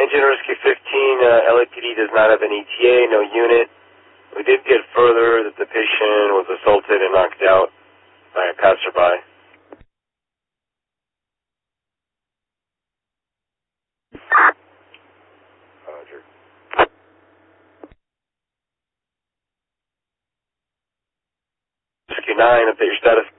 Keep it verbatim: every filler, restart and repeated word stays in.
Engine Rescue fifteen, uh, L A P D does not have an E T A, no unit. We did get further that the patient was assaulted and knocked out by a passerby. Roger. Rescue nine, update your status.